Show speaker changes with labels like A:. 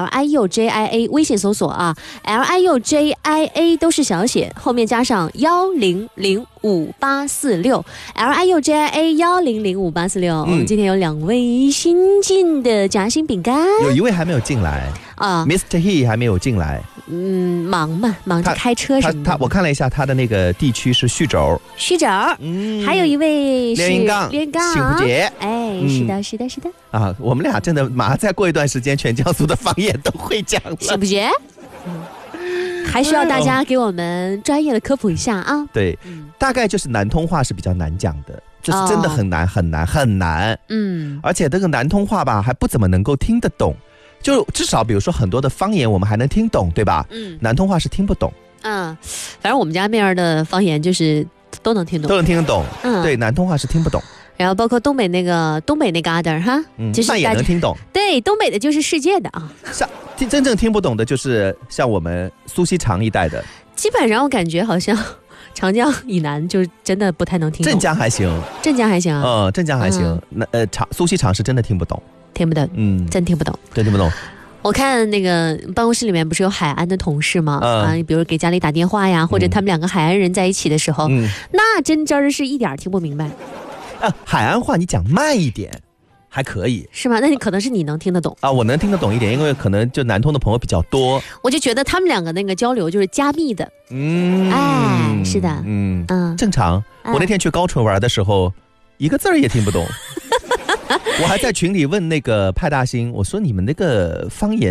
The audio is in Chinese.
A: LIUJIA， 微信搜索啊 ，LIUJIA 都是小写，后面加上10058461 ，LIUJIA10058461。我们今天有2位新进的夹心饼干，
B: 有一位还没有进来啊 ，Mr. He 还没有进来。
A: 忙着开车什么的。
B: 我看了一下他的那个地区是徐州，
A: 还有一位是
B: 连云港
A: 幸
B: 福节。
A: 哎，是的
B: 啊，我们俩真的马上再过一段时间，全江苏的方言都会讲了。
A: 幸福节，还需要大家给我们专业的科普一下啊。
B: 对，大概就是南通话是比较难讲的，就是真的很难。而且这个南通话吧，还不怎么能够听得懂。就至少比如说很多的方言我们还能听懂，对吧？南通话是听不懂。
A: 反正我们家那边的方言就是都能听懂，
B: 对，南通话是听不懂。
A: 然后包括东北那个阿达哈，
B: 那也能听懂。
A: 对，东北的就是世界的啊。
B: 真正听不懂的就是像我们苏锡常一带的。
A: 基本上我感觉好像长江以南就真的不太能听懂。
B: 镇江还行啊。镇江还行。苏锡常是真的听不懂。真听不懂。我看那个办公室里面不是有海安的同事吗？比如给家里打电话呀，或者他们2个海安人在一起的时候，那真是一点听不明白。 海安话你讲慢一点还可以，是
A: 吗？那可能是你能听得懂
B: 啊，我能听得懂一点，因为可能就南通的朋友比较多。
A: 我就觉得他们2个那个交流就是加密的。是的，
B: 正常。我那天去高淳玩的时候，一个字儿也听不懂。我还在群里问那个派大星，我说你们那个方言